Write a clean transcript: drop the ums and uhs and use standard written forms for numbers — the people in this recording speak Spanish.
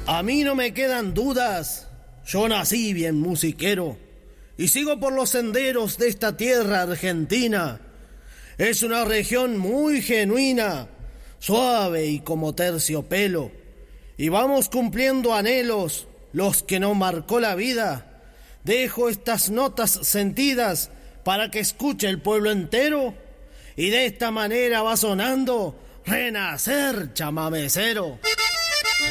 A mí no me quedan dudas, yo nací bien musiquero y sigo por los senderos de esta tierra argentina. Es una región muy genuina, suave y como terciopelo, y vamos cumpliendo anhelos, los que no marcó la vida. Dejo estas notas sentidas para que escuche el pueblo entero, y de esta manera va sonando Renacer Chamamecero.